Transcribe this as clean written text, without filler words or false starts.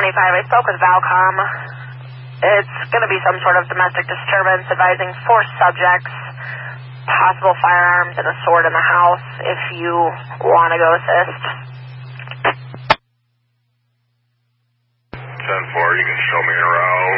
I spoke with Valcom. It's going to be some sort of domestic disturbance, advising 4 subjects, possible firearms, and a sword in the house if you want to go assist. 10-4, you can show me around.